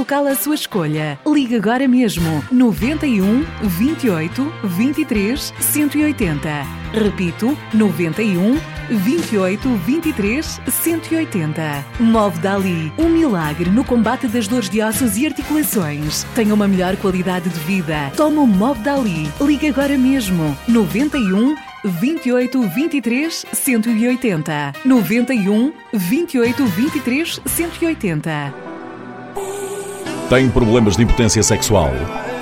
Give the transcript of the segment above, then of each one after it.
local à sua escolha. Ligue agora mesmo. 91 28 23 180. Repito, 91 28 23 180. Movdali, um milagre no combate das dores de ossos e articulações. Tenha uma melhor qualidade de vida. Toma o Movdali. Ligue agora mesmo. 91 28 23 180. 91 28 23 180. Tem problemas de impotência sexual?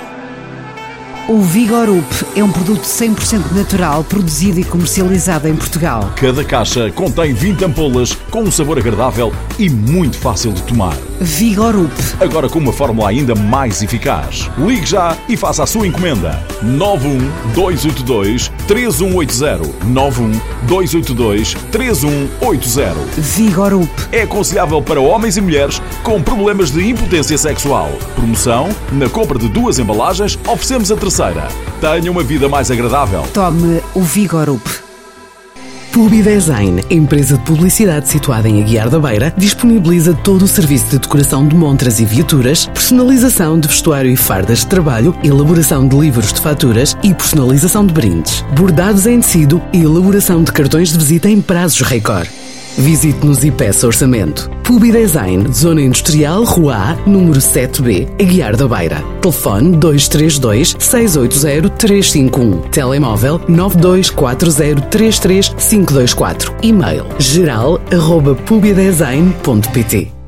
O Vigorup é um produto 100% natural, produzido e comercializado em Portugal. Cada caixa contém 20 ampolas com um sabor agradável e muito fácil de tomar. Vigorup. Agora com uma fórmula ainda mais eficaz. Ligue já e faça a sua encomenda. 91-282-3180. 91-282-3180. Vigorup. É aconselhável para homens e mulheres com problemas de impotência sexual. Promoção: na compra de 2 embalagens, oferecemos a terceira. Tenha uma vida mais agradável. Tome o Vigorup. Publidesign, empresa de publicidade situada em Aguiar da Beira, disponibiliza todo o serviço de decoração de montras e viaturas, personalização de vestuário e fardas de trabalho, elaboração de livros de faturas e personalização de brindes, bordados em tecido e elaboração de cartões de visita em prazos recorde. Visite-nos e peça orçamento. Publidesign, Zona Industrial, Rua A, número 7B, Aguiar da Beira. Telefone 232 680 351. Telemóvel 9240 33524. E-mail geral@publidesign.pt.